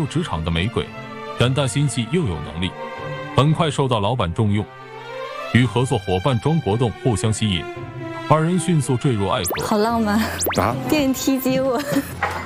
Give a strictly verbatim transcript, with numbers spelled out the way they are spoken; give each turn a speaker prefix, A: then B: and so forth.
A: 入职场的玫瑰，胆大心细又有能力，很快受到老板重用，与合作伙伴庄国栋互相吸引，二人迅速坠入爱河。
B: 好浪漫
C: 啊！
B: 电梯接我。